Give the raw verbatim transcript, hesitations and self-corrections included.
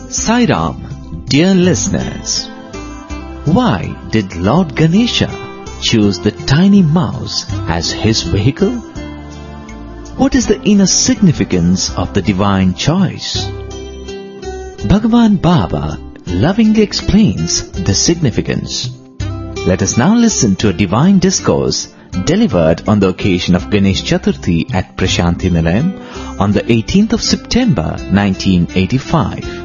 Sai Ram, dear listeners, why did Lord Ganesha choose the tiny mouse as his vehicle? What is the inner significance of the divine choice? Bhagavan Baba lovingly explains the significance. Let us now listen to a divine discourse delivered on the occasion of Ganesh Chaturthi at Prashanthi Nilayam on the eighteenth of September nineteen eighty-five.